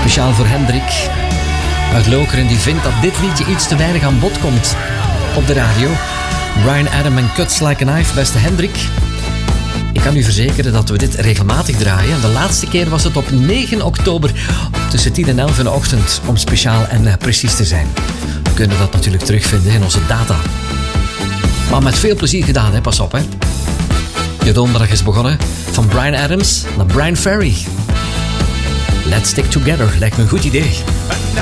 Speciaal voor Hendrik uit Lokeren, die vindt dat dit liedje iets te weinig aan bod komt op de radio. Bryan Adams en Cuts Like a Knife, beste Hendrik. Ik kan u verzekeren dat we dit regelmatig draaien. De laatste keer was het op 9 oktober tussen 10 en 11 in de ochtend, om speciaal en precies te zijn. We kunnen dat natuurlijk terugvinden in onze data. Maar met veel plezier gedaan, hè? Pas op, hè. Je donderdag is begonnen. Van Bryan Adams naar Bryan Ferry. Let's Stick Together, lijkt me een goed idee.